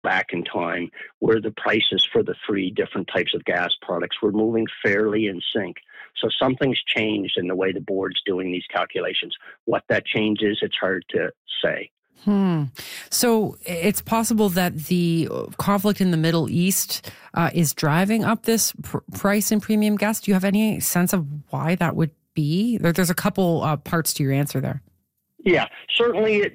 back in time where the prices for the three different types of gas products were moving fairly in sync. So something's changed in the way the board's doing these calculations. What that change is, it's hard to say. So it's possible that the conflict in the Middle East is driving up this price in premium gas. Do you have any sense of why that would be? There's a couple parts to your answer there. Yeah, certainly.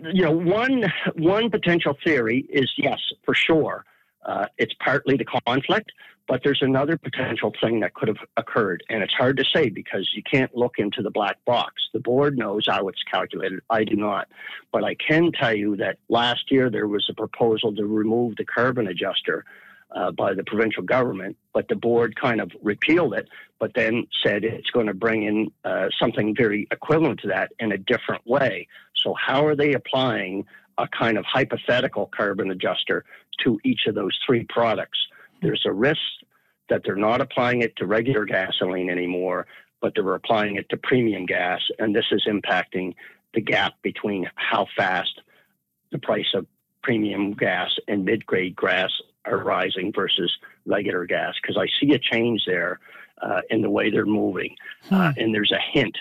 One potential theory is, yes, for sure, it's partly the conflict, but there's another potential thing that could have occurred, and it's hard to say because you can't look into the black box. The board knows how it's calculated. I do not. But I can tell you that last year there was a proposal to remove the carbon adjuster by the provincial government, but the board kind of repealed it, but then said it's going to bring in something very equivalent to that in a different way. So how are they applying a kind of hypothetical carbon adjuster to each of those three products? There's a risk that they're not applying it to regular gasoline anymore, but they're applying it to premium gas, and this is impacting the gap between how fast the price of premium gas and mid-grade gas are rising versus regular gas, because I see a change there in the way they're moving. And there's a hint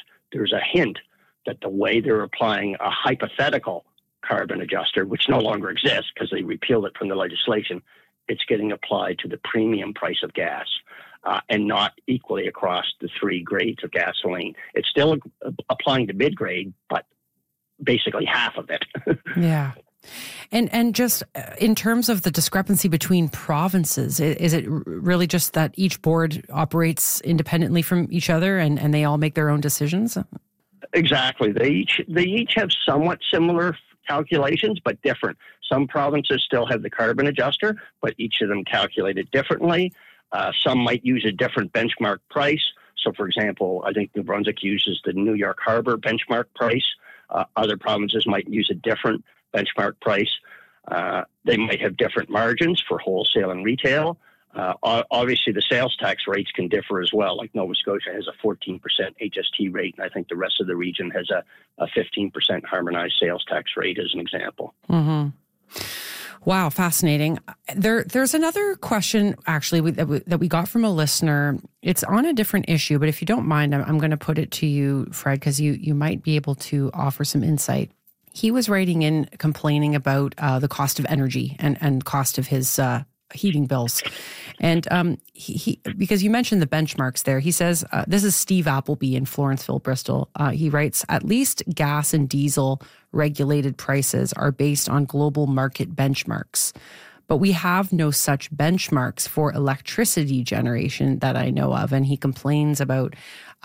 that the way they're applying a hypothetical carbon adjuster, which no longer exists because they repealed it from the legislation, it's getting applied to the premium price of gas and not equally across the three grades of gasoline. It's still applying to mid-grade, but basically half of it. Yeah. And just in terms of the discrepancy between provinces, is it really just that each board operates independently from each other and they all make their own decisions? Exactly. They each have somewhat similar calculations, but different. Some provinces still have the carbon adjuster, but each of them calculate it differently. Some might use a different benchmark price. So, for example, I think New Brunswick uses the New York Harbor benchmark price. Other provinces might use a different benchmark price. They might have different margins for wholesale and retail. Obviously, the sales tax rates can differ as well. Like Nova Scotia has a 14% HST rate, and I think the rest of the region has a 15% harmonized sales tax rate, as an example. Mm-hmm. Wow, fascinating. There's another question, actually, that we got from a listener. It's on a different issue, but if you don't mind, I'm going to put it to you, Fred, because you might be able to offer some insight. He was writing in complaining about the cost of energy and cost of his heating bills. And he because you mentioned the benchmarks there, he says, this is Steve Appleby in Florenceville, Bristol. He writes, at least gas and diesel regulated prices are based on global market benchmarks. But we have no such benchmarks for electricity generation that I know of. And he complains about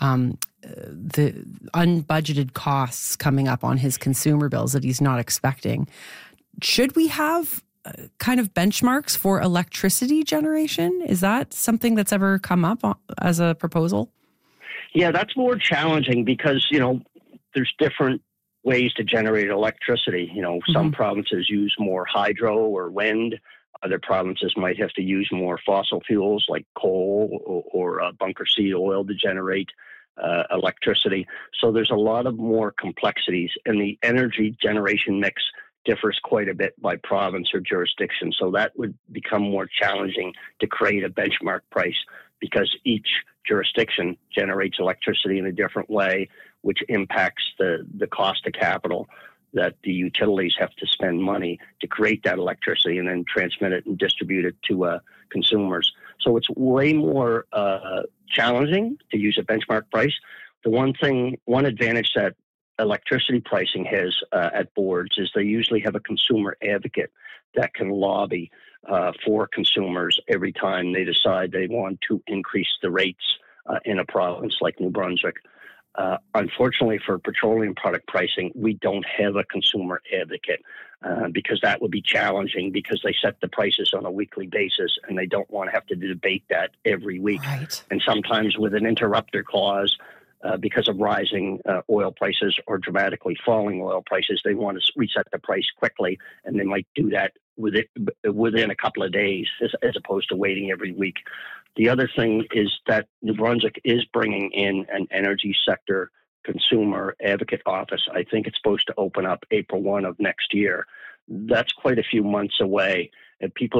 the unbudgeted costs coming up on his consumer bills that he's not expecting. Should we have kind of benchmarks for electricity generation? Is that something that's ever come up as a proposal? Yeah, that's more challenging because, there's different ways to generate electricity. Some provinces use more hydro or wind. Other provinces might have to use more fossil fuels like coal or bunker seed oil to generate electricity. So there's a lot of more complexities, and the energy generation mix differs quite a bit by province or jurisdiction. So that would become more challenging to create a benchmark price because each jurisdiction generates electricity in a different way, which impacts the cost of capital that the utilities have to spend money to create that electricity and then transmit it and distribute it to consumers. So it's way more challenging to use a benchmark price. The one advantage that electricity pricing has at boards is they usually have a consumer advocate that can lobby for consumers every time they decide they want to increase the rates in a province like New Brunswick. Unfortunately, for petroleum product pricing, we don't have a consumer advocate because that would be challenging because they set the prices on a weekly basis and they don't want to have to debate that every week. Right. And sometimes with an interrupter clause, because of rising oil prices or dramatically falling oil prices, they want to reset the price quickly, and they might do that within a couple of days as opposed to waiting every week. The other thing is that New Brunswick is bringing in an energy sector consumer advocate office. I think it's supposed to open up April 1 of next year. That's quite a few months away. and people